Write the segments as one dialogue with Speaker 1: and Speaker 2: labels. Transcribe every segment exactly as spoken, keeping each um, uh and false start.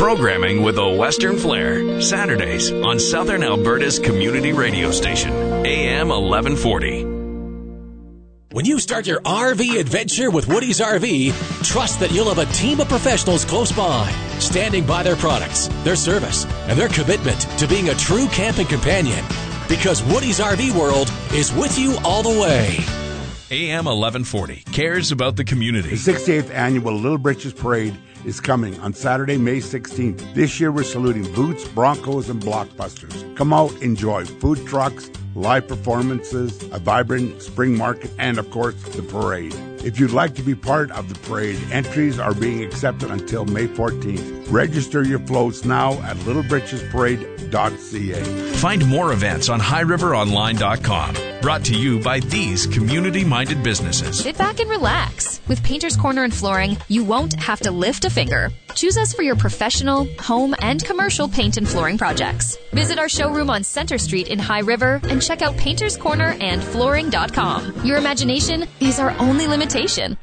Speaker 1: programming with a Western flair. Saturdays on Southern Alberta's community radio station, A M eleven forty.
Speaker 2: When you start your R V adventure with Woody's R V, trust that you'll have a team of professionals close by, standing by their products, their service, and their commitment to being a true camping companion. Because Woody's R V World is with you all the way.
Speaker 1: A M eleven forty cares about the community.
Speaker 3: The sixty-eighth Annual Little Britches Parade is coming on Saturday, May sixteenth. This year we're saluting Boots, Broncos, and Blockbusters. Come out, enjoy food trucks, live performances, a vibrant spring market, and of course, the parade. If you'd like to be part of the parade, entries are being accepted until May fourteenth. Register your floats now at little britches parade dot c a.
Speaker 1: Find more events on high river online dot com. Brought to you by these community-minded businesses.
Speaker 4: Sit back and relax. With Painter's Corner and Flooring, you won't have to lift a finger. Choose us for your professional, home, and commercial paint and flooring projects. Visit our showroom on Center Street in High River and check out painters corner and flooring dot com. Your imagination is our only limitation.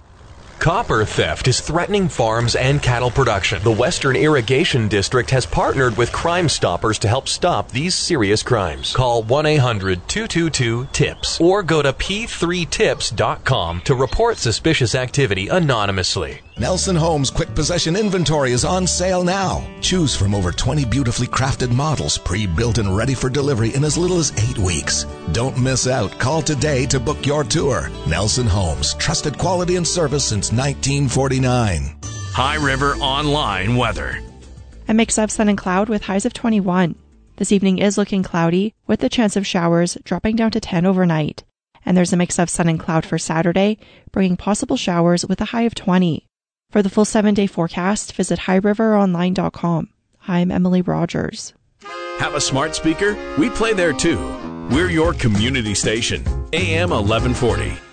Speaker 5: Copper theft is threatening farms and cattle production. The Western Irrigation District has partnered with Crime Stoppers to help stop these serious crimes. Call one eight hundred two two two TIPS or go to p three tips dot com to report suspicious activity anonymously.
Speaker 6: Nelson Homes Quick Possession Inventory is on sale now. Choose from over twenty beautifully crafted models, pre-built and ready for delivery in as little as eight weeks. Don't miss out. Call today to book your tour. Nelson Homes, trusted quality and service since nineteen forty-nine.
Speaker 1: High River Online weather.
Speaker 7: A mix of sun and cloud with highs of twenty-one. This evening is looking cloudy, with the chance of showers dropping down to ten overnight. And there's a mix of sun and cloud for Saturday, bringing possible showers with a high of twenty. For the full seven-day forecast, visit high river online dot com. I'm Emily Rogers.
Speaker 1: Have a smart speaker? We play there too. We're your community station, A M eleven forty.